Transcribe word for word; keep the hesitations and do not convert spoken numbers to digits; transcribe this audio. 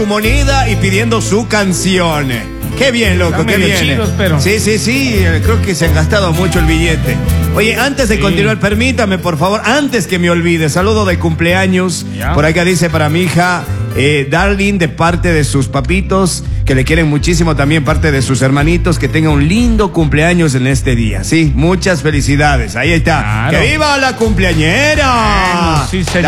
su moneda y pidiendo su canción. Qué bien, loco, qué bien. Chidos, pero... Sí, sí, sí, creo que se han gastado mucho el billete. Oye, antes de sí. continuar, permítame, por favor, antes que me olvide, saludo de cumpleaños. ¿Ya? Por acá dice para mi hija, eh, Darling, de parte de sus papitos, que le quieren muchísimo, también parte de sus hermanitos, que tenga un lindo cumpleaños en este día. Sí, muchas felicidades. Ahí está. Claro. ¡Que viva la cumpleañera! Bueno, sí, señor.